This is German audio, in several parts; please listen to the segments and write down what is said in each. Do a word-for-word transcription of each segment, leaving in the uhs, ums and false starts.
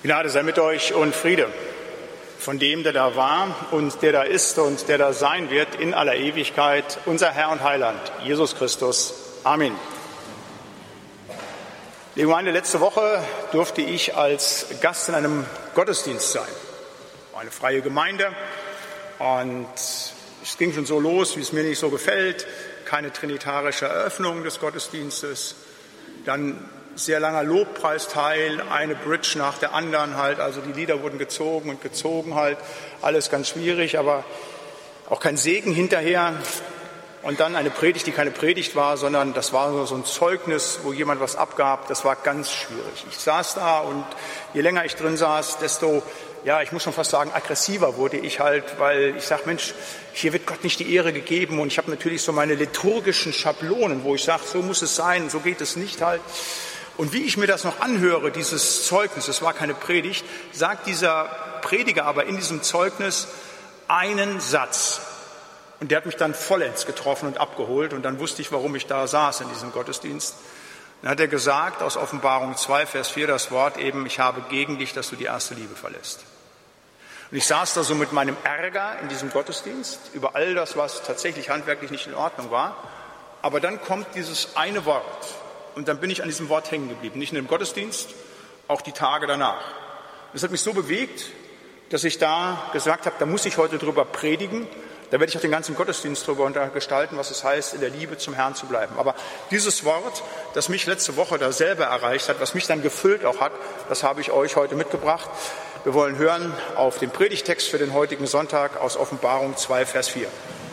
Gnade sei mit euch und Friede von dem, der da war und der da ist und der da sein wird in aller Ewigkeit, unser Herr und Heiland, Jesus Christus. Amen. Liebe Gemeinde, letzte Woche durfte ich als Gast in einem Gottesdienst sein. Eine freie Gemeinde und es ging schon so los, wie es mir nicht so gefällt. Keine trinitarische Eröffnung des Gottesdienstes, dann sehr langer Lobpreisteil, eine Bridge nach der anderen halt, also die Lieder wurden gezogen und gezogen halt, alles ganz schwierig, aber auch kein Segen hinterher. Und dann eine Predigt, die keine Predigt war, sondern das war so ein Zeugnis, wo jemand was abgab, das war ganz schwierig. Ich saß da und je länger ich drin saß, desto, ja, ich muss schon fast sagen, aggressiver wurde ich halt, weil ich sage, Mensch, hier wird Gott nicht die Ehre gegeben und ich habe natürlich so meine liturgischen Schablonen, wo ich sage, so muss es sein, so geht es nicht halt. Und wie ich mir das noch anhöre, dieses Zeugnis, es war keine Predigt, sagt dieser Prediger aber in diesem Zeugnis einen Satz. Und der hat mich dann vollends getroffen und abgeholt. Und dann wusste ich, warum ich da saß in diesem Gottesdienst. Dann hat er gesagt, aus Offenbarung zwei, Vers vier, das Wort eben, ich habe gegen dich, dass du die erste Liebe verlässt. Und ich saß da so mit meinem Ärger in diesem Gottesdienst über all das, was tatsächlich handwerklich nicht in Ordnung war. Aber dann kommt dieses eine Wort. Und dann bin ich an diesem Wort hängen geblieben. Nicht nur im Gottesdienst, auch die Tage danach. Das hat mich so bewegt, dass ich da gesagt habe, da muss ich heute drüber predigen. Da werde ich auch den ganzen Gottesdienst drüber gestalten, was es heißt, in der Liebe zum Herrn zu bleiben. Aber dieses Wort, das mich letzte Woche da selber erreicht hat, was mich dann gefüllt auch hat, das habe ich euch heute mitgebracht. Wir wollen hören auf den Predigtext für den heutigen Sonntag aus Offenbarung zwei, Vers vier.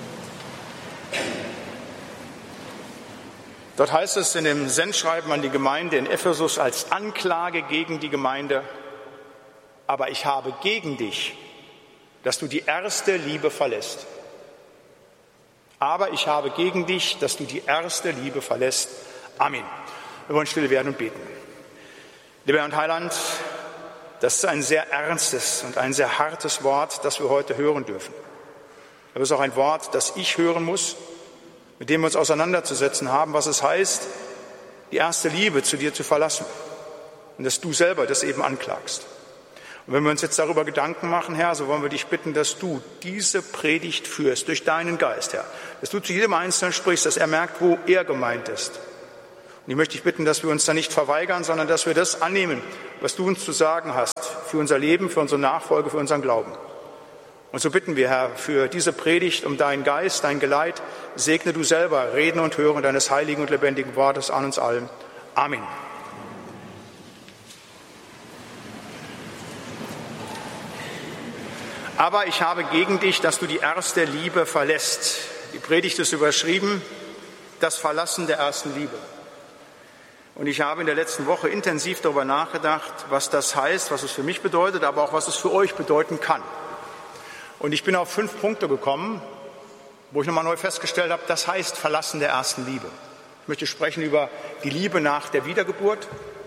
Dort heißt es in dem Sendschreiben an die Gemeinde in Ephesus als Anklage gegen die Gemeinde: Aber ich habe gegen dich, dass du die erste Liebe verlässt. Aber ich habe gegen dich, dass du die erste Liebe verlässt. Amen. Wir wollen still werden und beten. Lieber Herr und Heiland, das ist ein sehr ernstes und ein sehr hartes Wort, das wir heute hören dürfen. Aber es ist auch ein Wort, das ich hören muss, mit dem wir uns auseinanderzusetzen haben, was es heißt, die erste Liebe zu dir zu verlassen. Und dass du selber das eben anklagst. Und wenn wir uns jetzt darüber Gedanken machen, Herr, so wollen wir dich bitten, dass du diese Predigt führst durch deinen Geist, Herr. Dass du zu jedem Einzelnen sprichst, dass er merkt, wo er gemeint ist. Und ich möchte dich bitten, dass wir uns da nicht verweigern, sondern dass wir das annehmen, was du uns zu sagen hast, für unser Leben, für unsere Nachfolge, für unseren Glauben. Und so bitten wir, Herr, für diese Predigt um deinen Geist, dein Geleit. Segne du selber Reden und Hören deines heiligen und lebendigen Wortes an uns allen. Amen. Aber ich habe gegen dich, dass du die erste Liebe verlässt. Die Predigt ist überschrieben, das Verlassen der ersten Liebe. Und ich habe in der letzten Woche intensiv darüber nachgedacht, was das heißt, was es für mich bedeutet, aber auch was es für euch bedeuten kann. Und ich bin auf fünf Punkte gekommen, wo ich nochmal neu festgestellt habe, das heißt Verlassen der ersten Liebe. Ich möchte sprechen über die Liebe nach der Wiedergeburt,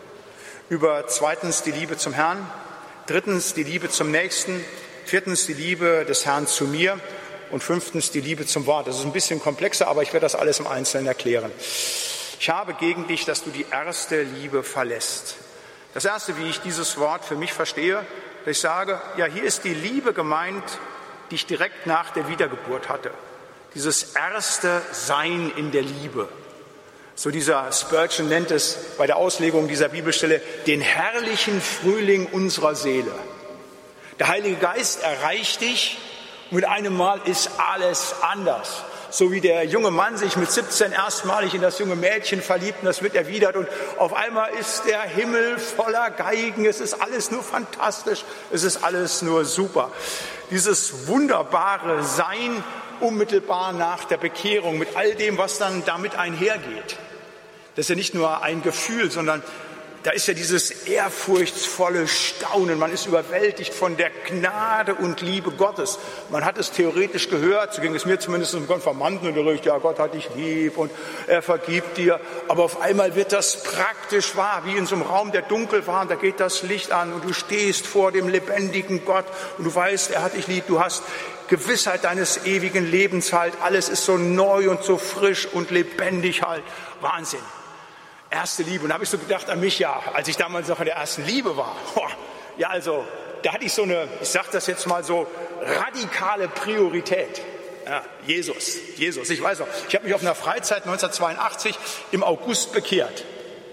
über zweitens die Liebe zum Herrn, drittens die Liebe zum Nächsten, viertens die Liebe des Herrn zu mir und fünftens die Liebe zum Wort. Das ist ein bisschen komplexer, aber ich werde das alles im Einzelnen erklären. Ich habe gegen dich, dass du die erste Liebe verlässt. Das Erste, wie ich dieses Wort für mich verstehe, dass ich sage, ja, hier ist die Liebe gemeint, die ich direkt nach der Wiedergeburt hatte. Dieses erste Sein in der Liebe. So dieser Spurgeon nennt es bei der Auslegung dieser Bibelstelle den herrlichen Frühling unserer Seele. Der Heilige Geist erreicht dich und mit einem Mal ist alles anders. So wie der junge Mann sich mit siebzehn erstmalig in das junge Mädchen verliebt und das wird erwidert und auf einmal ist der Himmel voller Geigen, es ist alles nur fantastisch, es ist alles nur super. Dieses wunderbare Sein unmittelbar nach der Bekehrung mit all dem, was dann damit einhergeht. Das ist ja nicht nur ein Gefühl, sondern da ist ja dieses ehrfurchtsvolle Staunen. Man ist überwältigt von der Gnade und Liebe Gottes. Man hat es theoretisch gehört, so ging es mir zumindest im Konfirmandenunterricht, ja, Gott hat dich lieb und er vergibt dir. Aber auf einmal wird das praktisch wahr, wie in so einem Raum, der dunkel war, und da geht das Licht an und du stehst vor dem lebendigen Gott und du weißt, er hat dich lieb, du hast Gewissheit deines ewigen Lebens halt. Alles ist so neu und so frisch und lebendig halt. Wahnsinn. Erste Liebe. Und da habe ich so gedacht an mich, ja, als ich damals noch in der ersten Liebe war. Boah, Ja, also da hatte ich so eine, ich sage das jetzt mal so, radikale Priorität. Ja, Jesus, Jesus. Ich weiß noch, ich habe mich auf einer Freizeit neunzehnhundertzweiundachtzig im August bekehrt.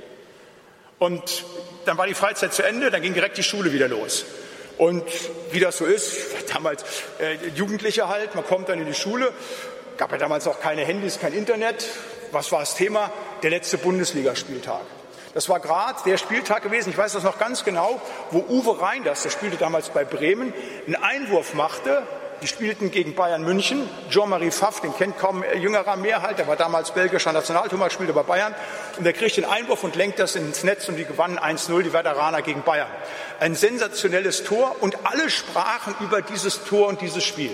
Und dann war die Freizeit zu Ende, dann ging direkt die Schule wieder los. Und wie das so ist, damals äh, Jugendliche halt, man kommt dann in die Schule, gab ja damals auch keine Handys, kein Internet. Was war das Thema? Der letzte Bundesligaspieltag. Das war gerade der Spieltag gewesen, ich weiß das noch ganz genau, wo Uwe Reinders, der spielte damals bei Bremen, einen Einwurf machte. Die spielten gegen Bayern München. Jean-Marie Pfaff, den kennt kaum jüngerer mehr halt, der war damals belgischer Nationaltorwart, spielte bei Bayern. Und der kriegt den Einwurf und lenkt das ins Netz und die gewannen eins null, die Veteraner gegen Bayern. Ein sensationelles Tor und alle sprachen über dieses Tor und dieses Spiel.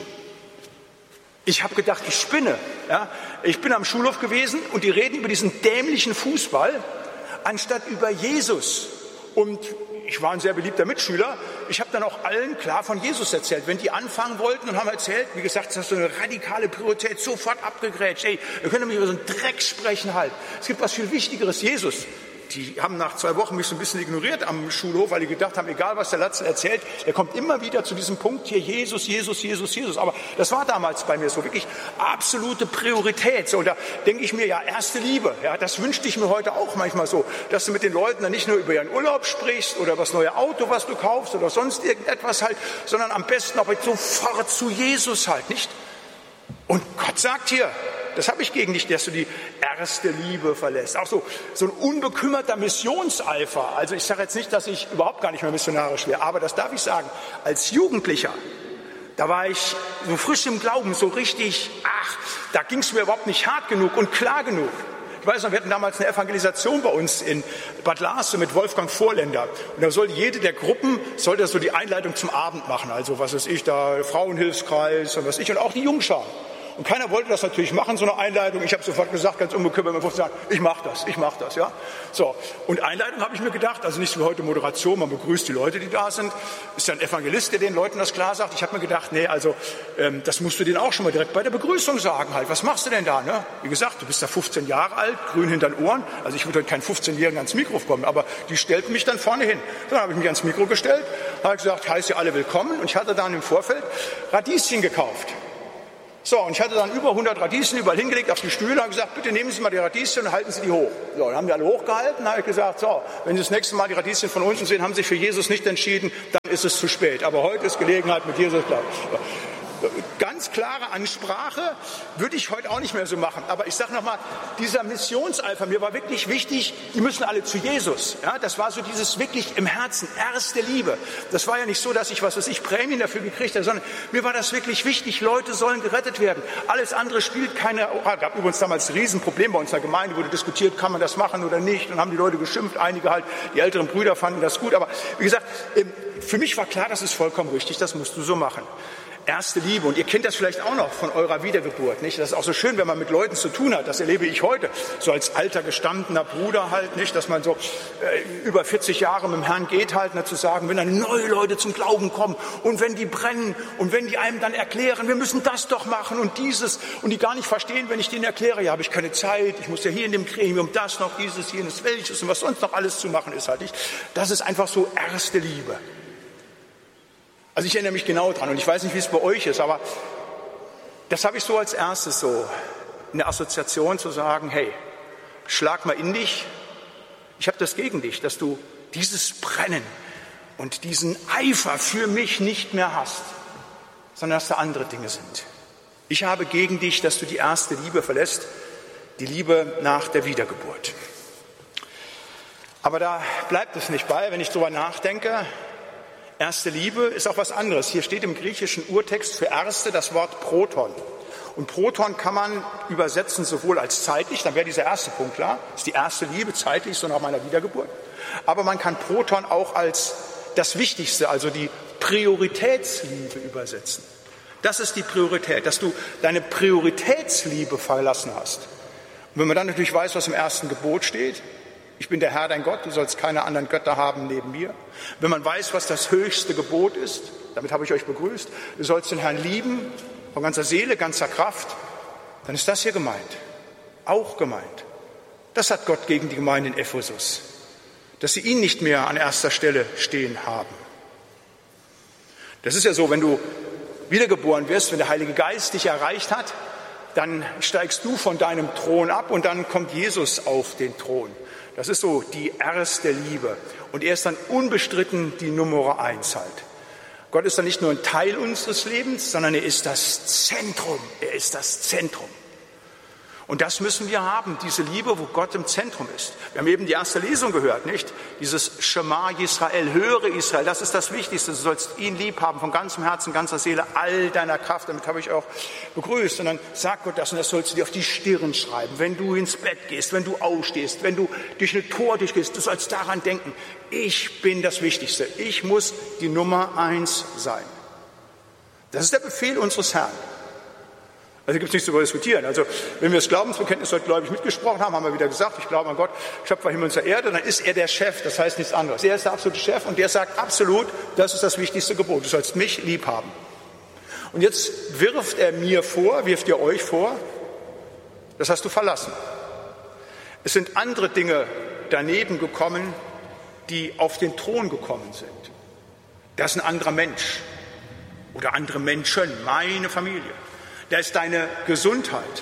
Ich habe gedacht, ich spinne. Ja? Ich bin am Schulhof gewesen und die reden über diesen dämlichen Fußball, anstatt über Jesus. Und ich war ein sehr beliebter Mitschüler. Ich habe dann auch allen klar von Jesus erzählt. Wenn die anfangen wollten und haben erzählt, wie gesagt, das ist so eine radikale Priorität, sofort abgegrätscht. Ey, wir können nämlich über so einen Dreck sprechen halt. Es gibt was viel Wichtigeres, Jesus. Die haben nach zwei Wochen mich so ein bisschen ignoriert am Schulhof, weil die gedacht haben, egal was der Latzel erzählt, er kommt immer wieder zu diesem Punkt hier, Jesus, Jesus, Jesus, Jesus. Aber das war damals bei mir so wirklich absolute Priorität. So, und da denke ich mir, ja, erste Liebe, ja, das wünschte ich mir heute auch manchmal so, dass du mit den Leuten dann nicht nur über ihren Urlaub sprichst oder das neue Auto, was du kaufst oder sonst irgendetwas halt, sondern am besten auch sofort zu Jesus halt, nicht? Und Gott sagt hier, das habe ich gegen dich, dass du die erste Liebe verlässt. Auch so, so ein unbekümmerter Missionseifer. Also ich sage jetzt nicht, dass ich überhaupt gar nicht mehr missionarisch wäre, aber das darf ich sagen. Als Jugendlicher, da war ich so frisch im Glauben, so richtig, ach, da ging es mir überhaupt nicht hart genug und klar genug. Ich weiß noch, wir hatten damals eine Evangelisation bei uns in Bad Lasse mit Wolfgang Vorländer. Und da sollte jede der Gruppen, sollte so die Einleitung zum Abend machen. Also was weiß ich, da Frauenhilfskreis und was ich und auch die Jungschar. Und keiner wollte das natürlich machen, so eine Einleitung. Ich habe sofort gesagt, ganz unbekümmert, man muss sagen, ich mache das, ich mache das, ja. So, und Einleitung habe ich mir gedacht, also nicht so wie heute Moderation, man begrüßt die Leute, die da sind. Ist ja ein Evangelist, der den Leuten das klar sagt. Ich habe mir gedacht, nee, also ähm, das musst du denen auch schon mal direkt bei der Begrüßung sagen halt. Was machst du denn da, ne? Wie gesagt, du bist da fünfzehn Jahre alt, grün hinter den Ohren. Also ich würde heute keinen fünfzehnjährigen ans Mikro kommen, aber die stellten mich dann vorne hin. Dann habe ich mich ans Mikro gestellt, habe gesagt, heißt ihr alle willkommen. Und ich hatte dann im Vorfeld Radieschen gekauft. So, und ich hatte dann über hundert Radieschen überall hingelegt auf die Stühle und gesagt, bitte nehmen Sie mal die Radieschen und halten Sie die hoch. So, dann haben die alle hochgehalten, dann habe ich gesagt, so, wenn Sie das nächste Mal die Radieschen von unten sehen, haben Sie sich für Jesus nicht entschieden, dann ist es zu spät. Aber heute ist Gelegenheit mit Jesus bleiben. So. Ganz klare Ansprache würde ich heute auch nicht mehr so machen. Aber ich sage nochmal, dieser Missionseifer, mir war wirklich wichtig, die müssen alle zu Jesus. Ja, das war so dieses wirklich im Herzen, erste Liebe. Das war ja nicht so, dass ich, was weiß ich, Prämien dafür gekriegt habe, sondern mir war das wirklich wichtig, Leute sollen gerettet werden. Alles andere spielt keine Rolle. Es gab übrigens damals ein Riesenproblem bei uns in der Gemeinde, wurde diskutiert, kann man das machen oder nicht. Und haben die Leute geschimpft, einige halt, die älteren Brüder fanden das gut. Aber wie gesagt, für mich war klar, das ist vollkommen richtig, das musst du so machen. Erste Liebe. Und ihr kennt das vielleicht auch noch von eurer Wiedergeburt, nicht? Das ist auch so schön, wenn man mit Leuten zu tun hat. Das erlebe ich heute. So als alter, gestandener Bruder halt, nicht? Dass man so äh, über vierzig Jahre mit dem Herrn geht halt, ne, zu sagen, wenn dann neue Leute zum Glauben kommen und wenn die brennen und wenn die einem dann erklären, wir müssen das doch machen und dieses und die gar nicht verstehen, wenn ich denen erkläre, ja, habe ich keine Zeit, ich muss ja hier in dem Gremium das noch, dieses, jenes, welches und was sonst noch alles zu machen ist halt, nicht? Das ist einfach so erste Liebe. Also ich erinnere mich genau dran und ich weiß nicht, wie es bei euch ist, aber das habe ich so als erstes so in der Assoziation zu sagen, hey, schlag mal in dich, ich habe das gegen dich, dass du dieses Brennen und diesen Eifer für mich nicht mehr hast, sondern dass da andere Dinge sind. Ich habe gegen dich, dass du die erste Liebe verlässt, die Liebe nach der Wiedergeburt. Aber da bleibt es nicht bei, wenn ich darüber nachdenke. Erste Liebe ist auch was anderes. Hier steht im griechischen Urtext für Erste das Wort Proton. Und Proton kann man übersetzen sowohl als zeitlich, dann wäre dieser erste Punkt klar, ist die erste Liebe zeitlich, so nach meiner Wiedergeburt. Aber man kann Proton auch als das Wichtigste, also die Prioritätsliebe übersetzen. Das ist die Priorität, dass du deine Prioritätsliebe verlassen hast. Und wenn man dann natürlich weiß, was im ersten Gebot steht, ich bin der Herr, dein Gott, du sollst keine anderen Götter haben neben mir. Wenn man weiß, was das höchste Gebot ist, damit habe ich euch begrüßt, du sollst den Herrn lieben, von ganzer Seele, ganzer Kraft, dann ist das hier gemeint, auch gemeint. Das hat Gott gegen die Gemeinde in Ephesus, dass sie ihn nicht mehr an erster Stelle stehen haben. Das ist ja so, wenn du wiedergeboren wirst, wenn der Heilige Geist dich erreicht hat, dann steigst du von deinem Thron ab und dann kommt Jesus auf den Thron. Das ist so die erste Liebe. Und er ist dann unbestritten die Nummer eins halt. Gott ist dann nicht nur ein Teil unseres Lebens, sondern er ist das Zentrum. Er ist das Zentrum. Und das müssen wir haben, diese Liebe, wo Gott im Zentrum ist. Wir haben eben die erste Lesung gehört, nicht? Dieses Schema Israel, höre Israel, das ist das Wichtigste. Du sollst ihn lieb haben von ganzem Herzen, ganzer Seele, all deiner Kraft. Damit habe ich auch begrüßt. Und dann sagt Gott das und das sollst du dir auf die Stirn schreiben. Wenn du ins Bett gehst, wenn du aufstehst, wenn du durch eine Tor durchgehst, du sollst daran denken, ich bin das Wichtigste. Ich muss die Nummer eins sein. Das ist der Befehl unseres Herrn. Also gibt es nichts zu diskutieren. Also wenn wir das Glaubensbekenntnis heute gläubig mitgesprochen haben, haben wir wieder gesagt, ich glaube an Gott, Schöpfer Himmel und der Erde, dann ist er der Chef, das heißt nichts anderes. Er ist der absolute Chef und der sagt absolut, das ist das wichtigste Gebot, du sollst mich lieb haben. Und jetzt wirft er mir vor, wirft ihr euch vor, das hast du verlassen. Es sind andere Dinge daneben gekommen, die auf den Thron gekommen sind. Das ist ein anderer Mensch oder andere Menschen, meine Familie. Da ist deine Gesundheit,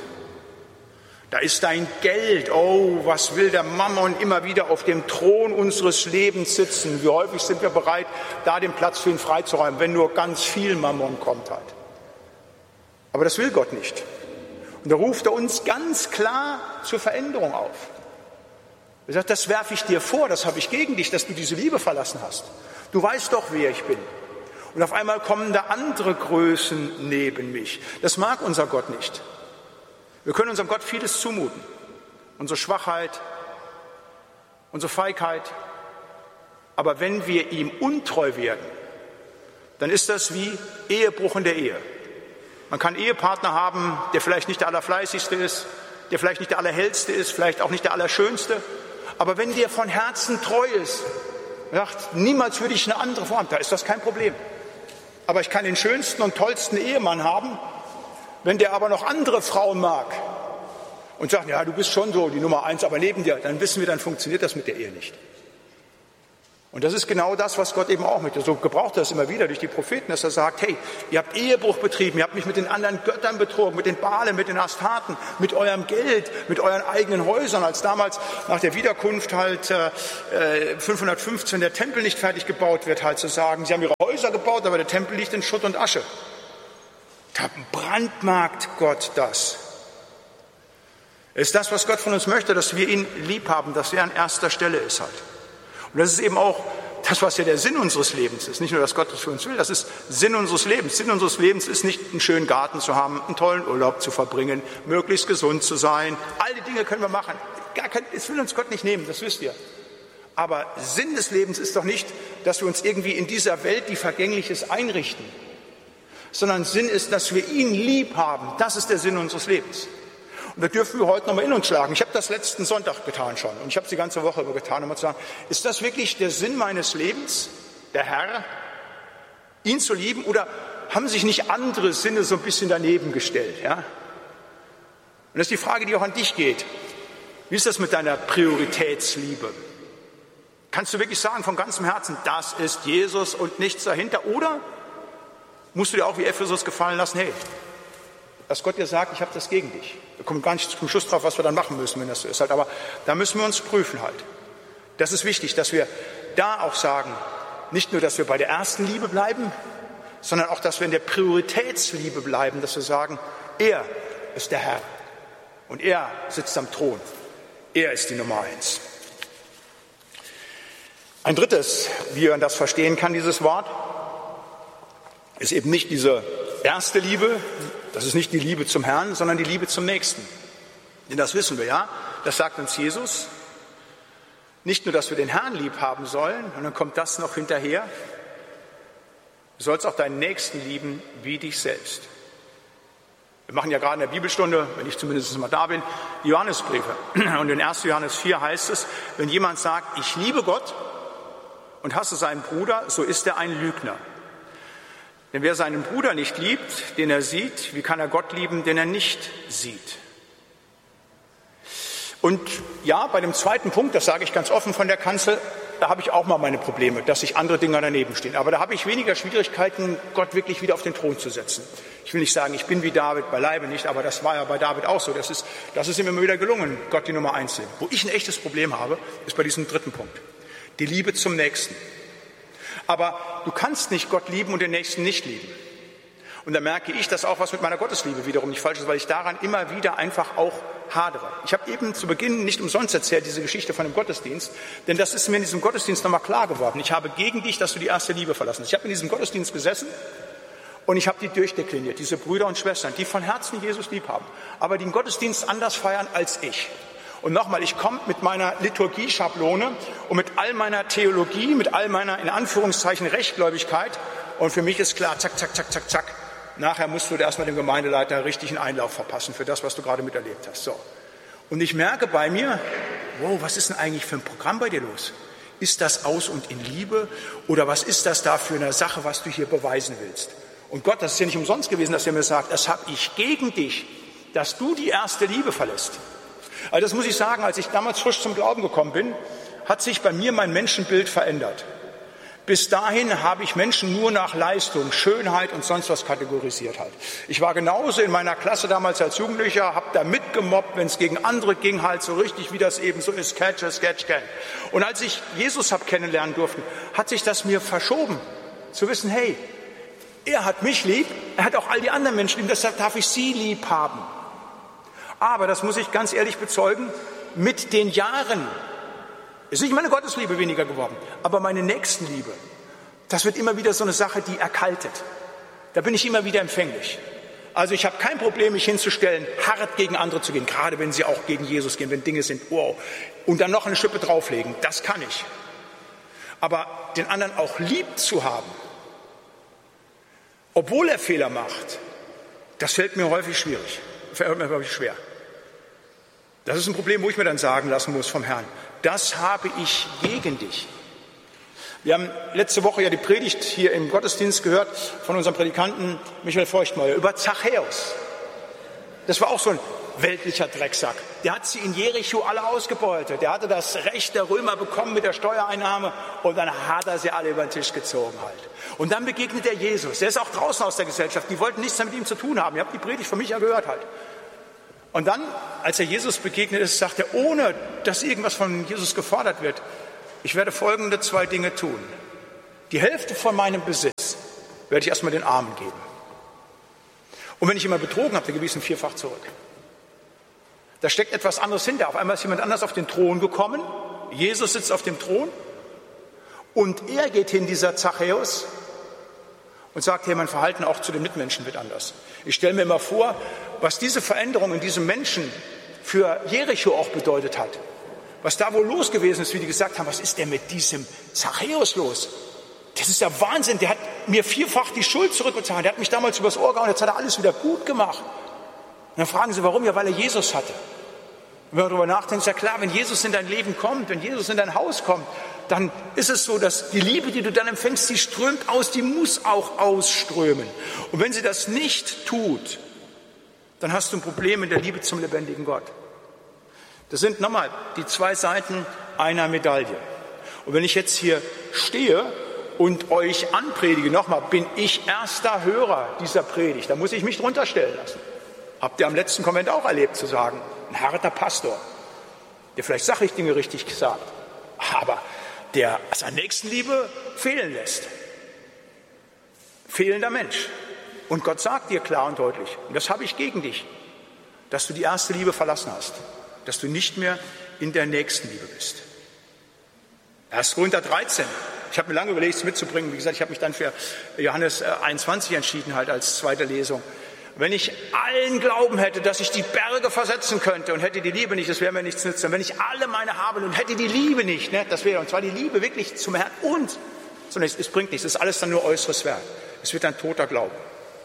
da ist dein Geld. Oh, was will der Mammon immer wieder auf dem Thron unseres Lebens sitzen? Wie häufig sind wir bereit, da den Platz für ihn freizuräumen, wenn nur ganz viel Mammon kommt halt. Aber das will Gott nicht. Und da ruft er uns ganz klar zur Veränderung auf. Er sagt, das werfe ich dir vor, das habe ich gegen dich, dass du diese Liebe verlassen hast. Du weißt doch, wer ich bin. Und auf einmal kommen da andere Größen neben mich. Das mag unser Gott nicht. Wir können unserem Gott vieles zumuten. Unsere Schwachheit, unsere Feigheit. Aber wenn wir ihm untreu werden, dann ist das wie Ehebruch in der Ehe. Man kann einen Ehepartner haben, der vielleicht nicht der Allerfleißigste ist, der vielleicht nicht der Allerhellste ist, vielleicht auch nicht der Allerschönste. Aber wenn der von Herzen treu ist, sagt, niemals würde ich eine andere Form, da ist das kein Problem. Aber ich kann den schönsten und tollsten Ehemann haben, wenn der aber noch andere Frauen mag und sagt, ja, du bist schon so die Nummer eins, aber neben dir, dann wissen wir, dann funktioniert das mit der Ehe nicht. Und das ist genau das, was Gott eben auch möchte. So gebraucht er es immer wieder durch die Propheten, dass er sagt, hey, ihr habt Ehebruch betrieben, ihr habt mich mit den anderen Göttern betrogen, mit den Baalen, mit den Astarten, mit eurem Geld, mit euren eigenen Häusern, als damals nach der Wiederkunft halt äh, fünfhundertfünfzehn der Tempel nicht fertig gebaut wird, halt zu sagen, sie haben ihre Häuser gebaut, aber der Tempel liegt in Schutt und Asche. Da brandmarkt Gott das. Es ist das, was Gott von uns möchte, dass wir ihn lieb haben, dass er an erster Stelle ist halt. Und das ist eben auch das, was ja der Sinn unseres Lebens ist. Nicht nur, dass Gott das für uns will, das ist Sinn unseres Lebens. Sinn unseres Lebens ist nicht, einen schönen Garten zu haben, einen tollen Urlaub zu verbringen, möglichst gesund zu sein. All die Dinge können wir machen. Gar kein, es will uns Gott nicht nehmen, das wisst ihr. Aber Sinn des Lebens ist doch nicht, dass wir uns irgendwie in dieser Welt, die vergänglich ist, einrichten. Sondern Sinn ist, dass wir ihn lieb haben. Das ist der Sinn unseres Lebens. Und da dürfen wir heute nochmal in uns schlagen. Ich habe das letzten Sonntag getan schon und ich habe es die ganze Woche über getan, um mal zu sagen, ist das wirklich der Sinn meines Lebens, der Herr, ihn zu lieben, oder haben sich nicht andere Sinne so ein bisschen daneben gestellt? Ja? Und das ist die Frage, die auch an dich geht. Wie ist das mit deiner Prioritätsliebe? Kannst du wirklich sagen von ganzem Herzen, das ist Jesus und nichts dahinter? Oder musst du dir auch wie Ephesus gefallen lassen, hey, dass Gott dir sagt, ich habe das gegen dich. Wir kommen gar nicht zum Schluss drauf, was wir dann machen müssen, wenn das so ist. Halt. Aber da müssen wir uns prüfen halt. Das ist wichtig, dass wir da auch sagen, nicht nur, dass wir bei der ersten Liebe bleiben, sondern auch, dass wir in der Prioritätsliebe bleiben, dass wir sagen, er ist der Herr und er sitzt am Thron. Er ist die Nummer eins. Ein drittes, wie man das verstehen kann, dieses Wort, ist eben nicht diese erste Liebe, das ist nicht die Liebe zum Herrn, sondern die Liebe zum Nächsten. Denn das wissen wir ja, das sagt uns Jesus. Nicht nur, dass wir den Herrn lieb haben sollen, und dann kommt das noch hinterher. Du sollst auch deinen Nächsten lieben wie dich selbst. Wir machen ja gerade in der Bibelstunde, wenn ich zumindest mal da bin, die Johannesbriefe. Und in erster Johannes vier heißt es, wenn jemand sagt, ich liebe Gott und hasse seinen Bruder, so ist er ein Lügner. Denn wer seinen Bruder nicht liebt, den er sieht, wie kann er Gott lieben, den er nicht sieht? Und ja, bei dem zweiten Punkt, das sage ich ganz offen von der Kanzel, da habe ich auch mal meine Probleme, dass sich andere Dinge daneben stehen. Aber da habe ich weniger Schwierigkeiten, Gott wirklich wieder auf den Thron zu setzen. Ich will nicht sagen, ich bin wie David, beileibe nicht, aber das war ja bei David auch so. Das ist, das ist ihm immer wieder gelungen, Gott die Nummer eins zu sehen. Wo ich ein echtes Problem habe, ist bei diesem dritten Punkt. Die Liebe zum Nächsten. Aber du kannst nicht Gott lieben und den Nächsten nicht lieben. Und da merke ich, dass auch was mit meiner Gottesliebe wiederum nicht falsch ist, weil ich daran immer wieder einfach auch hadere. Ich habe eben zu Beginn nicht umsonst erzählt, diese Geschichte von dem Gottesdienst, denn das ist mir in diesem Gottesdienst nochmal klar geworden. Ich habe gegen dich, dass du die erste Liebe verlassen hast. Ich habe in diesem Gottesdienst gesessen und ich habe die durchdekliniert, diese Brüder und Schwestern, die von Herzen Jesus lieb haben, aber die den Gottesdienst anders feiern als ich. Und nochmal, ich komme mit meiner Liturgie-Schablone und mit all meiner Theologie, mit all meiner, in Anführungszeichen, Rechtgläubigkeit. Und für mich ist klar, zack, zack, zack, zack, zack. Nachher musst du erstmal dem Gemeindeleiter richtig einen Einlauf verpassen für das, was du gerade miterlebt hast. So. Und ich merke bei mir, wow, was ist denn eigentlich für ein Programm bei dir los? Ist das aus und in Liebe? Oder was ist das da für eine Sache, was du hier beweisen willst? Und Gott, das ist ja nicht umsonst gewesen, dass er mir sagt, das habe ich gegen dich, dass du die erste Liebe verlässt. Also das muss ich sagen, als ich damals frisch zum Glauben gekommen bin, hat sich bei mir mein Menschenbild verändert. Bis dahin habe ich Menschen nur nach Leistung, Schönheit und sonst was kategorisiert halt. Ich war genauso in meiner Klasse damals als Jugendlicher, habe da mitgemobbt, wenn es gegen andere ging, halt so richtig, wie das eben so ist, Catcher, Sketch, Can. Und als ich Jesus habe kennenlernen durften, hat sich das mir verschoben, zu wissen, hey, er hat mich lieb, er hat auch all die anderen Menschen lieb, deshalb darf ich sie lieb haben. Aber, das muss ich ganz ehrlich bezeugen, mit den Jahren ist nicht meine Gottesliebe weniger geworden, aber meine Nächstenliebe, das wird immer wieder so eine Sache, die erkaltet. Da bin ich immer wieder empfänglich. Also ich habe kein Problem, mich hinzustellen, hart gegen andere zu gehen, gerade wenn sie auch gegen Jesus gehen, wenn Dinge sind, wow, und dann noch eine Schippe drauflegen, das kann ich. Aber den anderen auch lieb zu haben, obwohl er Fehler macht, das fällt mir häufig schwierig, fällt mir häufig schwer. Das ist ein Problem, wo ich mir dann sagen lassen muss vom Herrn, das habe ich gegen dich. Wir haben letzte Woche ja die Predigt hier im Gottesdienst gehört von unserem Predikanten Michael Feuchtmeier über Zachäus. Das war auch so ein weltlicher Drecksack. Der hat sie in Jericho alle ausgebeutet. Der hatte das Recht der Römer bekommen mit der Steuereinnahme und dann hat er sie alle über den Tisch gezogen halt. Und dann begegnet er Jesus. Der ist auch draußen aus der Gesellschaft. Die wollten nichts mehr mit ihm zu tun haben. Ihr habt die Predigt von Michael gehört halt. Und dann, als er Jesus begegnet ist, sagt er, ohne dass irgendwas von Jesus gefordert wird, ich werde folgende zwei Dinge tun. Die Hälfte von meinem Besitz werde ich erstmal den Armen geben. Und wenn ich immer betrogen habe, dann gebe ich es ihm vierfach zurück. Da steckt etwas anderes hinter. Auf einmal ist jemand anders auf den Thron gekommen. Jesus sitzt auf dem Thron. Und er geht hin, dieser Zachäus, und sagt, hey, mein Verhalten auch zu den Mitmenschen wird anders. Ich stelle mir immer vor, was diese Veränderung in diesem Menschen für Jericho auch bedeutet hat. Was da wohl los gewesen ist, wie die gesagt haben, was ist denn mit diesem Zachäus los? Das ist ja Wahnsinn, der hat mir vierfach die Schuld zurückbezahlt. Der hat mich damals übers Ohr gehauen, jetzt hat er alles wieder gut gemacht. Und dann fragen sie, warum? Ja, weil er Jesus hatte. Und wenn man darüber nachdenkt, ist ja klar, wenn Jesus in dein Leben kommt, wenn Jesus in dein Haus kommt, dann ist es so, dass die Liebe, die du dann empfängst, die strömt aus, die muss auch ausströmen. Und wenn sie das nicht tut, dann hast du ein Problem in der Liebe zum lebendigen Gott. Das sind nochmal die zwei Seiten einer Medaille. Und wenn ich jetzt hier stehe und euch anpredige, nochmal, bin ich erster Hörer dieser Predigt, da muss ich mich drunter stellen lassen. Habt ihr am letzten Konvent auch erlebt zu sagen, ein harter Pastor, der vielleicht sachlich Dinge richtig sagt, aber der seine Nächstenliebe fehlen lässt. Fehlender Mensch. Und Gott sagt dir klar und deutlich, und das habe ich gegen dich, dass du die erste Liebe verlassen hast, dass du nicht mehr in der Nächstenliebe bist. erster Korinther dreizehn. Ich habe mir lange überlegt, es mitzubringen. Wie gesagt, ich habe mich dann für Johannes einundzwanzig entschieden, halt als zweite Lesung. Wenn ich allen Glauben hätte, dass ich die Berge versetzen könnte und hätte die Liebe nicht, das wäre mir nichts nützen. Wenn ich alle meine habe und hätte die Liebe nicht, ne, das wäre, und zwar die Liebe wirklich zum Herrn und zunächst, es bringt nichts, das ist alles dann nur äußeres Werk. Es wird ein toter Glauben.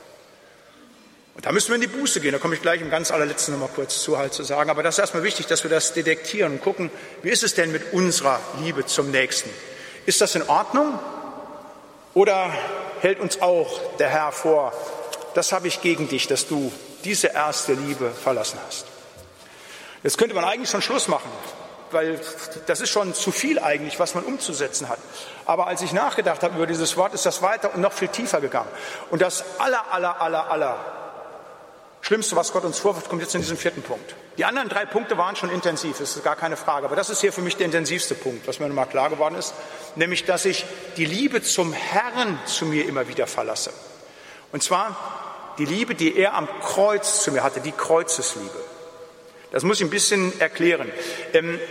Und da müssen wir in die Buße gehen, da komme ich gleich im ganz allerletzten noch mal kurz zu halt zu sagen. Aber das ist erstmal wichtig, dass wir das detektieren und gucken, wie ist es denn mit unserer Liebe zum Nächsten? Ist das in Ordnung? Oder hält uns auch der Herr vor, das habe ich gegen dich, dass du diese erste Liebe verlassen hast. Jetzt könnte man eigentlich schon Schluss machen. weil das ist schon zu viel eigentlich, was man umzusetzen hat. Aber als ich nachgedacht habe über dieses Wort, ist das weiter und noch viel tiefer gegangen. Und das aller, aller, aller, aller Schlimmste, was Gott uns vorwirft, kommt jetzt in diesem vierten Punkt. Die anderen drei Punkte waren schon intensiv, das ist gar keine Frage. Aber das ist hier für mich der intensivste Punkt, was mir nochmal klar geworden ist. Nämlich, dass ich die Liebe zum Herrn zu mir immer wieder verlasse. Und zwar die Liebe, die er am Kreuz zu mir hatte, die Kreuzesliebe. Das muss ich ein bisschen erklären. Ähm,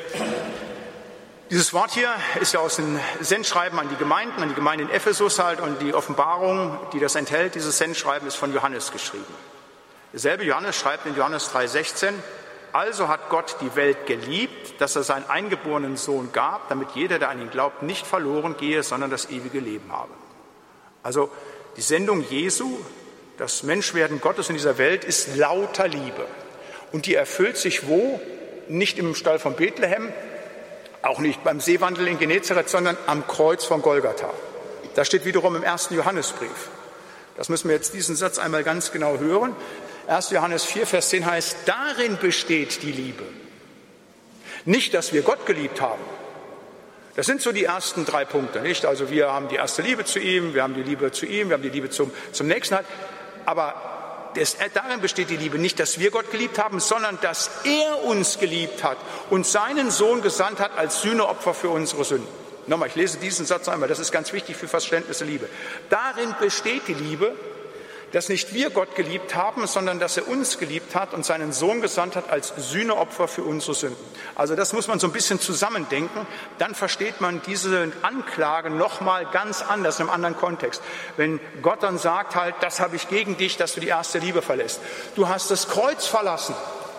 dieses Wort hier ist ja aus dem Sendschreiben an die Gemeinden, an die Gemeinde in Ephesus halt, und die Offenbarung, die das enthält, dieses Sendschreiben ist von Johannes geschrieben. Derselbe Johannes schreibt in Johannes drei sechzehn, also hat Gott die Welt geliebt, dass er seinen eingeborenen Sohn gab, damit jeder, der an ihn glaubt, nicht verloren gehe, sondern das ewige Leben habe. Also die Sendung Jesu, das Menschwerden Gottes in dieser Welt, ist lauter Liebe. Und die erfüllt sich wo? Nicht im Stall von Bethlehem, auch nicht beim Seewandel in Genezareth, sondern am Kreuz von Golgatha. Das steht wiederum im ersten Johannesbrief. Das müssen wir jetzt diesen Satz einmal ganz genau hören. erster Johannes vier, Vers zehn heißt, darin besteht die Liebe. Nicht, dass wir Gott geliebt haben. Das sind so die ersten drei Punkte, nicht? Also wir haben die erste Liebe zu ihm, wir haben die Liebe zu ihm, wir haben die Liebe zum, zum Nächsten halt. Aber das, darin besteht die Liebe nicht, dass wir Gott geliebt haben, sondern dass er uns geliebt hat und seinen Sohn gesandt hat als Sühneopfer für unsere Sünden. Nochmal, ich lese diesen Satz einmal, das ist ganz wichtig für Verständnis der Liebe. Darin besteht die Liebe, dass nicht wir Gott geliebt haben, sondern dass er uns geliebt hat und seinen Sohn gesandt hat als Sühneopfer für unsere Sünden. Also das muss man so ein bisschen zusammendenken, dann versteht man diese Anklage nochmal ganz anders, in einem anderen Kontext. Wenn Gott dann sagt halt, das habe ich gegen dich, dass du die erste Liebe verlässt. Du hast das Kreuz verlassen.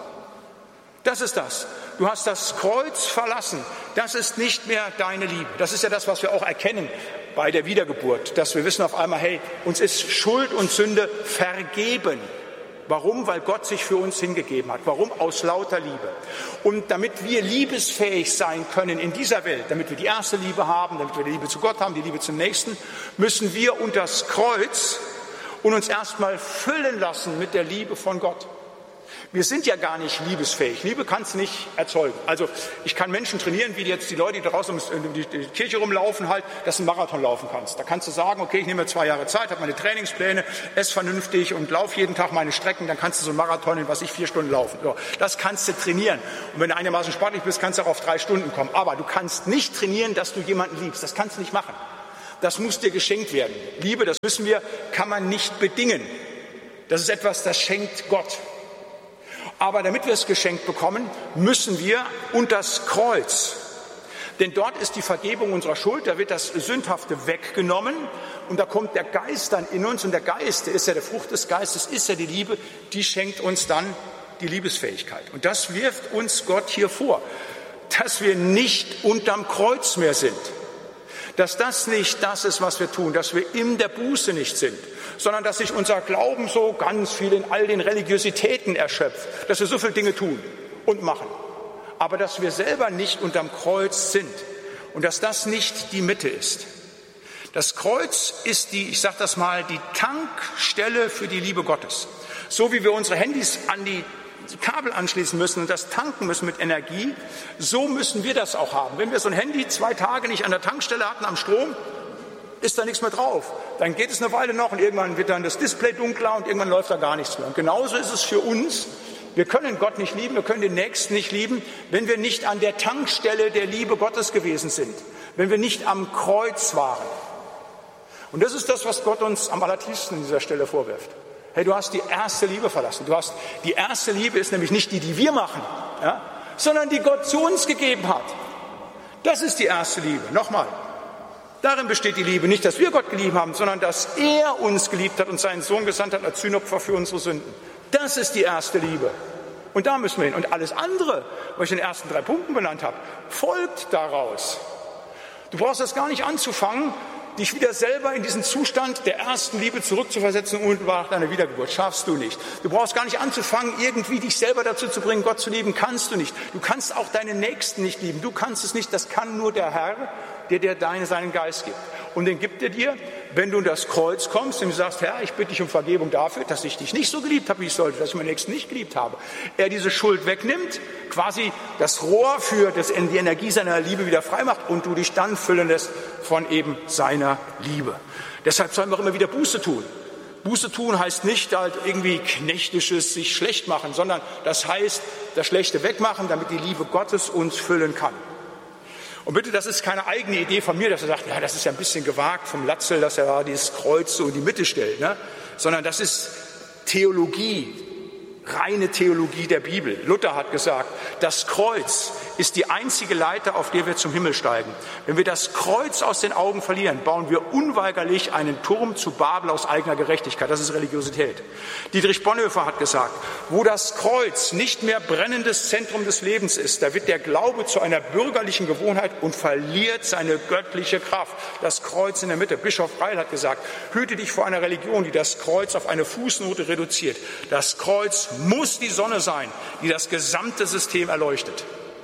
Das ist das. Du hast das Kreuz verlassen. Das ist nicht mehr deine Liebe. Das ist ja das, was wir auch erkennen bei der Wiedergeburt, dass wir wissen auf einmal, hey, uns ist Schuld und Sünde vergeben. Warum? Weil Gott sich für uns hingegeben hat. Warum? Aus lauter Liebe. Und damit wir liebesfähig sein können in dieser Welt, damit wir die erste Liebe haben, damit wir die Liebe zu Gott haben, die Liebe zum Nächsten, müssen wir unter das Kreuz und uns erstmal füllen lassen mit der Liebe von Gott. Wir sind ja gar nicht liebesfähig. Liebe kann es nicht erzeugen. Also ich kann Menschen trainieren, wie jetzt die Leute, die draußen um die Kirche rumlaufen, halt, dass du einen Marathon laufen kannst. Da kannst du sagen, okay, ich nehme mir zwei Jahre Zeit, habe meine Trainingspläne, esse vernünftig und laufe jeden Tag meine Strecken, dann kannst du so einen Marathon in, was ich, vier Stunden laufen. So, das kannst du trainieren. Und wenn du einigermaßen sportlich bist, kannst du auch auf drei Stunden kommen. Aber du kannst nicht trainieren, dass du jemanden liebst. Das kannst du nicht machen. Das muss dir geschenkt werden. Liebe, das wissen wir, kann man nicht bedingen. Das ist etwas, das schenkt Gott. Aber damit wir es geschenkt bekommen, müssen wir unter das Kreuz. Denn dort ist die Vergebung unserer Schuld, da wird das Sündhafte weggenommen und da kommt der Geist dann in uns und der Geist, der ist ja der Frucht des Geistes, ist ja die Liebe, die schenkt uns dann die Liebesfähigkeit. Und das wirft uns Gott hier vor, dass wir nicht unterm Kreuz mehr sind. Dass das nicht das ist, was wir tun, dass wir in der Buße nicht sind, sondern dass sich unser Glauben so ganz viel in all den Religiositäten erschöpft, dass wir so viele Dinge tun und machen, aber dass wir selber nicht unterm Kreuz sind und dass das nicht die Mitte ist. Das Kreuz ist die, ich sage das mal, die Tankstelle für die Liebe Gottes. So wie wir unsere Handys an die Kabel anschließen müssen und das tanken müssen mit Energie, so müssen wir das auch haben. Wenn wir so ein Handy zwei Tage nicht an der Tankstelle hatten am Strom, ist da nichts mehr drauf. Dann geht es eine Weile noch und irgendwann wird dann das Display dunkler und irgendwann läuft da gar nichts mehr. Und genauso ist es für uns. Wir können Gott nicht lieben, wir können den Nächsten nicht lieben, wenn wir nicht an der Tankstelle der Liebe Gottes gewesen sind, wenn wir nicht am Kreuz waren. Und das ist das, was Gott uns am allertiefsten an dieser Stelle vorwirft. Hey, du hast die erste Liebe verlassen. Du hast, die erste Liebe ist nämlich nicht die, die wir machen, ja, sondern die Gott zu uns gegeben hat. Das ist die erste Liebe. Nochmal. Darin besteht die Liebe. Nicht, dass wir Gott geliebt haben, sondern dass er uns geliebt hat und seinen Sohn gesandt hat als Sühnopfer für unsere Sünden. Das ist die erste Liebe. Und da müssen wir hin. Und alles andere, was ich in den ersten drei Punkten benannt habe, folgt daraus. Du brauchst das gar nicht anzufangen, dich wieder selber in diesen Zustand der ersten Liebe zurückzuversetzen und nach deiner Wiedergeburt. Schaffst du nicht. Du brauchst gar nicht anzufangen, irgendwie dich selber dazu zu bringen, Gott zu lieben. Kannst du nicht. Du kannst auch deinen Nächsten nicht lieben. Du kannst es nicht. Das kann nur der Herr, der dir deine, seinen Geist gibt. Und den gibt er dir, wenn du in das Kreuz kommst und du sagst, Herr, ich bitte dich um Vergebung dafür, dass ich dich nicht so geliebt habe, wie ich sollte, dass ich meinen Nächsten nicht geliebt habe. Er diese Schuld wegnimmt, quasi das Rohr für das, die Energie seiner Liebe wieder frei macht und du dich dann füllen lässt von eben seiner Liebe. Deshalb sollen wir auch immer wieder Buße tun. Buße tun heißt nicht halt irgendwie knechtisches sich schlecht machen, sondern das heißt das Schlechte wegmachen, damit die Liebe Gottes uns füllen kann. Und bitte, das ist keine eigene Idee von mir, dass er sagt, ja, das ist ja ein bisschen gewagt vom Latzel, dass er da dieses Kreuz so in die Mitte stellt, ne? Sondern das ist Theologie, reine Theologie der Bibel. Luther hat gesagt, das Kreuz ist die einzige Leiter, auf der wir zum Himmel steigen. Wenn wir das Kreuz aus den Augen verlieren, bauen wir unweigerlich einen Turm zu Babel aus eigener Gerechtigkeit. Das ist Religiosität. Dietrich Bonhoeffer hat gesagt, wo das Kreuz nicht mehr brennendes Zentrum des Lebens ist, da wird der Glaube zu einer bürgerlichen Gewohnheit und verliert seine göttliche Kraft. Das Kreuz in der Mitte. Bischof Reil hat gesagt, hüte dich vor einer Religion, die das Kreuz auf eine Fußnote reduziert. Das Kreuz muss die Sonne sein, die das gesamte System erleuchtet.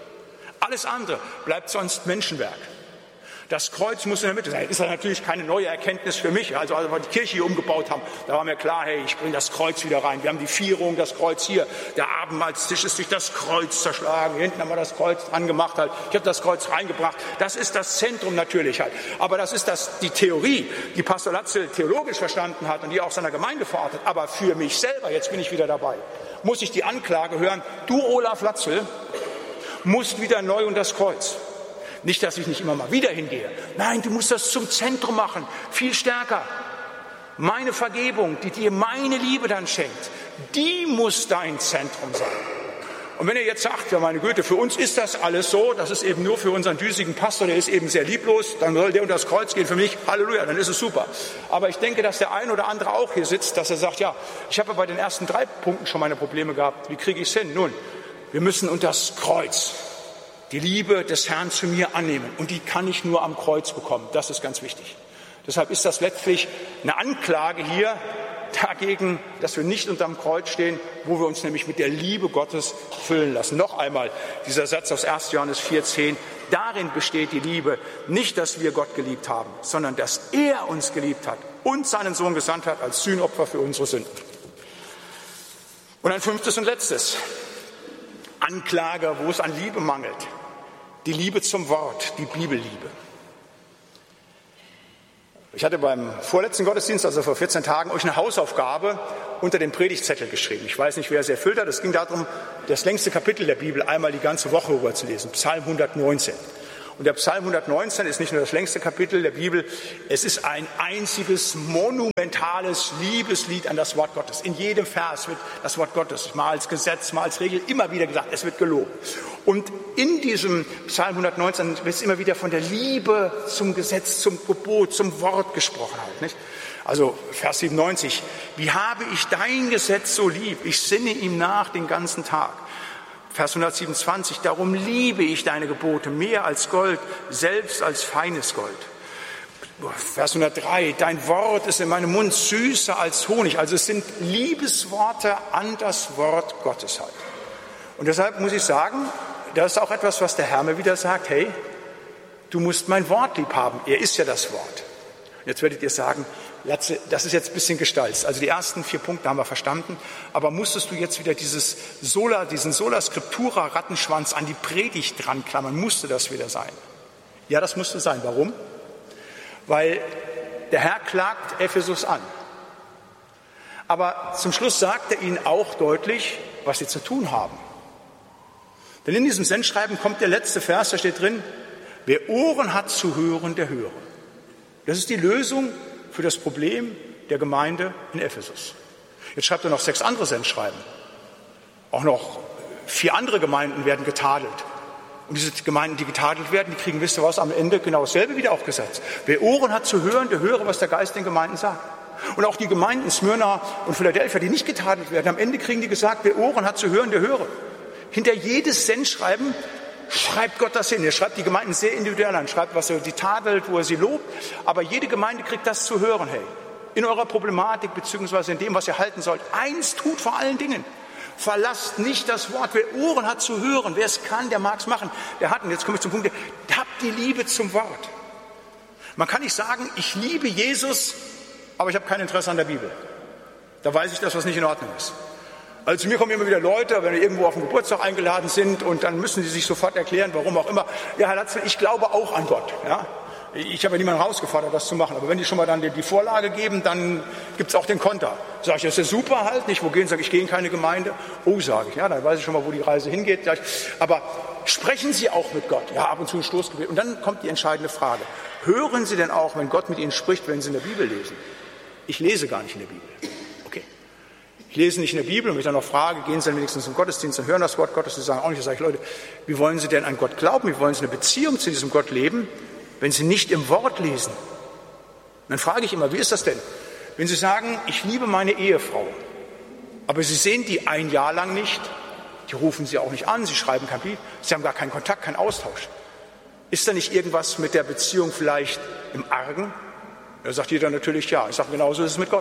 Alles andere bleibt sonst Menschenwerk. Das Kreuz muss in der Mitte sein. Das ist natürlich keine neue Erkenntnis für mich. Also als wir die Kirche hier umgebaut haben, da war mir klar, hey, ich bringe das Kreuz wieder rein. Wir haben die Vierung, das Kreuz hier. Der Abendmahlstisch ist durch das Kreuz zerschlagen. Hinten haben wir das Kreuz dran gemacht. Halt. Ich habe das Kreuz reingebracht. Das ist das Zentrum natürlich halt. Aber das ist das, die Theorie, die Pastor Latzel theologisch verstanden hat und die auch seiner Gemeinde verortet. Aber für mich selber, jetzt bin ich wieder dabei, muss ich die Anklage hören, du Olaf Latzel musst wieder neu unter das Kreuz. Nicht, dass ich nicht immer mal wieder hingehe. Nein, du musst das zum Zentrum machen, viel stärker. Meine Vergebung, die dir meine Liebe dann schenkt, die muss dein Zentrum sein. Und wenn ihr jetzt sagt, ja meine Güte, für uns ist das alles so, das ist eben nur für unseren düsigen Pastor, der ist eben sehr lieblos, dann soll der unter das Kreuz gehen für mich, Halleluja, dann ist es super. Aber ich denke, dass der ein oder andere auch hier sitzt, dass er sagt, ja, ich habe ja bei den ersten drei Punkten schon meine Probleme gehabt, wie kriege ich es hin? Nun, wir müssen unter das Kreuz die Liebe des Herrn zu mir annehmen. Und die kann ich nur am Kreuz bekommen. Das ist ganz wichtig. Deshalb ist das letztlich eine Anklage hier dagegen, dass wir nicht unterm Kreuz stehen, wo wir uns nämlich mit der Liebe Gottes füllen lassen. Noch einmal dieser Satz aus erster Johannes vier zehn. Darin besteht die Liebe, nicht, dass wir Gott geliebt haben, sondern dass er uns geliebt hat und seinen Sohn gesandt hat als Sühnopfer für unsere Sünden. Und ein fünftes und letztes. Anklage, wo es an Liebe mangelt. Die Liebe zum Wort, die Bibelliebe. Ich hatte beim vorletzten Gottesdienst, also vor vierzehn Tagen, euch eine Hausaufgabe unter den Predigtzettel geschrieben. Ich weiß nicht, wer es erfüllt hat. Es ging darum, das längste Kapitel der Bibel einmal die ganze Woche rüberzulesen, Psalm hundertneunzehn. Und der Psalm hundertneunzehn ist nicht nur das längste Kapitel der Bibel, es ist ein einziges monumentales Liebeslied an das Wort Gottes. In jedem Vers wird das Wort Gottes mal als Gesetz, mal als Regel immer wieder gesagt, es wird gelobt. Und in diesem Psalm hundertneunzehn wird immer wieder von der Liebe zum Gesetz, zum Gebot, zum Wort gesprochen halt, nicht? Also Vers siebenundneunzig, wie habe ich dein Gesetz so lieb, ich sinne ihm nach den ganzen Tag. Vers hundertsiebenundzwanzig, darum liebe ich deine Gebote mehr als Gold, selbst als feines Gold. Vers hundertdrei, dein Wort ist in meinem Mund süßer als Honig. Also es sind Liebesworte an das Wort Gottes halt. Und deshalb muss ich sagen, das ist auch etwas, was der Herr mir wieder sagt, hey, du musst mein Wort lieb haben. Er ist ja das Wort. Und jetzt werdet ihr sagen, das ist jetzt ein bisschen gestalzt. Also die ersten vier Punkte haben wir verstanden, aber musstest du jetzt wieder dieses Sola, diesen Sola Scriptura Rattenschwanz an die Predigt dran klammern? Musste das wieder sein? Ja, das musste sein. Warum? Weil der Herr klagt Ephesus an. Aber zum Schluss sagt er ihnen auch deutlich, was sie zu tun haben. Denn in diesem Sendschreiben kommt der letzte Vers, da steht drin, wer Ohren hat zu hören, der höre. Das ist die Lösung für das Problem der Gemeinde in Ephesus. Jetzt schreibt er noch sechs andere Sendschreiben. Auch noch vier andere Gemeinden werden getadelt. Und diese Gemeinden, die getadelt werden, die kriegen, wisst ihr was, am Ende genau dasselbe wieder auch gesagt. Wer Ohren hat zu hören, der höre, was der Geist den Gemeinden sagt. Und auch die Gemeinden Smyrna und Philadelphia, die nicht getadelt werden, am Ende kriegen die gesagt, wer Ohren hat zu hören, der höre. Hinter jedes Sendschreiben schreibt Gott das hin. Er schreibt die Gemeinden sehr individuell an, schreibt, was er die tadelt, wo er sie lobt. Aber jede Gemeinde kriegt das zu hören. Hey, in eurer Problematik beziehungsweise in dem, was ihr halten sollt, eins tut vor allen Dingen. Verlasst nicht das Wort. Wer Ohren hat zu hören, wer es kann, der mag es machen. Der hat, und jetzt komme ich zum Punkt, habt die Liebe zum Wort. Man kann nicht sagen, ich liebe Jesus, aber ich habe kein Interesse an der Bibel. Da weiß ich, dass was nicht in Ordnung ist. Also zu mir kommen immer wieder Leute, wenn wir irgendwo auf den Geburtstag eingeladen sind und dann müssen sie sich sofort erklären, warum auch immer. Ja, Herr Latzel, ich glaube auch an Gott. Ja? Ich habe ja niemanden herausgefordert, das zu machen. Aber wenn die schon mal dann die, die Vorlage geben, dann gibt es auch den Konter. Sag ich, das ist ja super halt, nicht? Wo gehen? Sag ich, ich gehe in keine Gemeinde. Oh, sage ich, ja, dann weiß ich schon mal, wo die Reise hingeht. Gleich. Aber sprechen Sie auch mit Gott? Ja, ab und zu ein Stoßgebet. Und dann kommt die entscheidende Frage. Hören Sie denn auch, wenn Gott mit Ihnen spricht, wenn Sie in der Bibel lesen? Ich lese gar nicht in der Bibel. Okay. Ich lese nicht in der Bibel und mich dann noch frage, gehen Sie dann wenigstens zum Gottesdienst und hören das Wort Gottes. Sie sagen auch nicht, da sage ich, Leute, wie wollen Sie denn an Gott glauben? Wie wollen Sie eine Beziehung zu diesem Gott leben, wenn Sie nicht im Wort lesen? Und dann frage ich immer, wie ist das denn? Wenn Sie sagen, ich liebe meine Ehefrau, aber Sie sehen die ein Jahr lang nicht, die rufen Sie auch nicht an, Sie schreiben kein Brief, Sie haben gar keinen Kontakt, keinen Austausch. Ist da nicht irgendwas mit der Beziehung vielleicht im Argen? Da sagt jeder natürlich ja. Ich sage, genauso ist es mit Gott.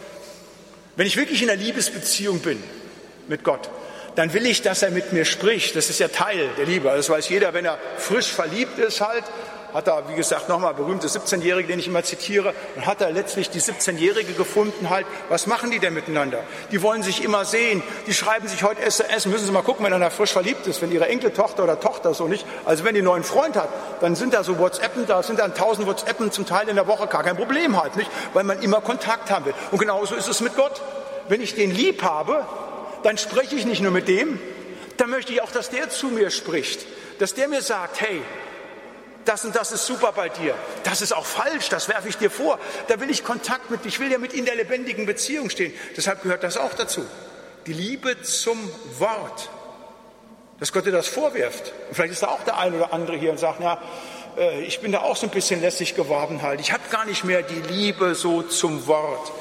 Wenn ich wirklich in einer Liebesbeziehung bin mit Gott, dann will ich, dass er mit mir spricht. Das ist ja Teil der Liebe. Das weiß jeder, wenn er frisch verliebt ist halt, hat er, wie gesagt, nochmal berühmte siebzehnjährige, den ich immer zitiere, und hat er letztlich die siebzehnjährige gefunden halt. Was machen die denn miteinander? Die wollen sich immer sehen. Die schreiben sich heute S M S. Müssen Sie mal gucken, wenn einer frisch verliebt ist, wenn ihre Enkeltochter oder Tochter so nicht. Also wenn die einen neuen Freund hat, dann sind da so WhatsAppen, da sind dann tausend WhatsAppen zum Teil in der Woche, gar kein Problem halt, nicht? Weil man immer Kontakt haben will. Und genauso ist es mit Gott. Wenn ich den lieb habe, dann spreche ich nicht nur mit dem, dann möchte ich auch, dass der zu mir spricht. Dass der mir sagt, hey, das und das ist super bei dir. Das ist auch falsch, das werfe ich dir vor. Da will ich Kontakt mit, ich will ja mit in der lebendigen Beziehung stehen. Deshalb gehört das auch dazu. Die Liebe zum Wort. Dass Gott dir das vorwirft. Und vielleicht ist da auch der eine oder andere hier und sagt, ja, ich bin da auch so ein bisschen lässig geworden halt. Ich habe gar nicht mehr die Liebe so zum Wort.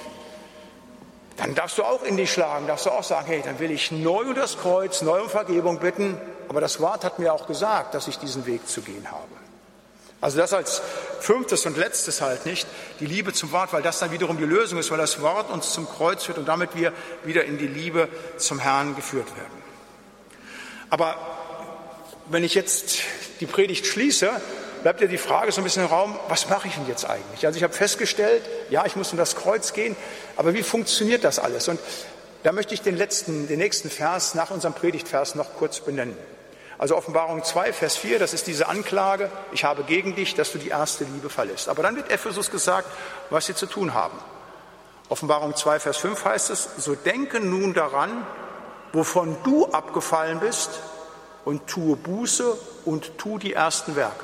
Dann darfst du auch in dich schlagen, darfst du auch sagen, hey, dann will ich neu um das Kreuz, neu um Vergebung bitten. Aber das Wort hat mir auch gesagt, dass ich diesen Weg zu gehen habe. Also das als fünftes und letztes halt nicht, die Liebe zum Wort, weil das dann wiederum die Lösung ist, weil das Wort uns zum Kreuz führt und damit wir wieder in die Liebe zum Herrn geführt werden. Aber wenn ich jetzt die Predigt schließe, bleibt ja die Frage so ein bisschen im Raum, was mache ich denn jetzt eigentlich? Also ich habe festgestellt, ja, ich muss um das Kreuz gehen, aber wie funktioniert das alles? Und da möchte ich den letzten, den nächsten Vers nach unserem Predigtvers noch kurz benennen. Also Offenbarung zwei, Vers vier, das ist diese Anklage, ich habe gegen dich, dass du die erste Liebe verlässt. Aber dann wird Ephesus gesagt, was sie zu tun haben. Offenbarung zwei, Vers fünf heißt es, so denke nun daran, wovon du abgefallen bist, und tue Buße und tu die ersten Werke.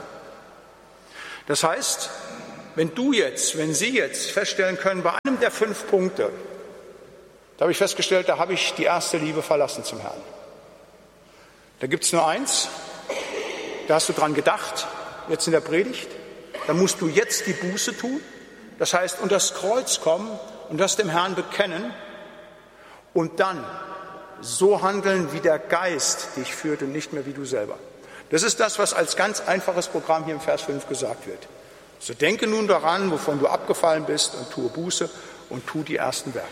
Das heißt, wenn du jetzt, wenn Sie jetzt feststellen können, bei einem der fünf Punkte, da habe ich festgestellt, da habe ich die erste Liebe verlassen zum Herrn. Da gibt es nur eins, da hast du dran gedacht, jetzt in der Predigt, da musst du jetzt die Buße tun, das heißt, unter das Kreuz kommen und das dem Herrn bekennen und dann so handeln, wie der Geist dich führt und nicht mehr wie du selber. Das ist das, was als ganz einfaches Programm hier im Vers fünf gesagt wird. So denke nun daran, wovon du abgefallen bist, und tue Buße und tu die ersten Werke.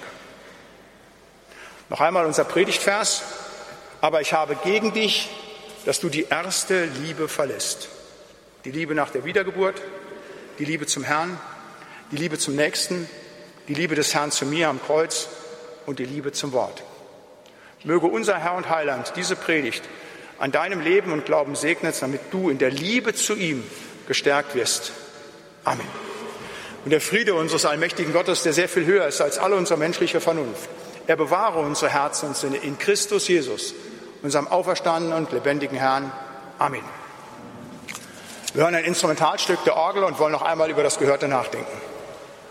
Noch einmal unser Predigtvers. Aber ich habe gegen dich, dass du die erste Liebe verlässt. Die Liebe nach der Wiedergeburt, die Liebe zum Herrn, die Liebe zum Nächsten, die Liebe des Herrn zu mir am Kreuz und die Liebe zum Wort. Möge unser Herr und Heiland diese Predigt an deinem Leben und Glauben segnen, damit du in der Liebe zu ihm gestärkt wirst. Amen. Und der Friede unseres allmächtigen Gottes, der sehr viel höher ist als alle unsere menschliche Vernunft, er bewahre unsere Herzen und Sinne in Christus Jesus, unserem auferstandenen und lebendigen Herrn. Amen. Wir hören ein Instrumentalstück der Orgel und wollen noch einmal über das Gehörte nachdenken.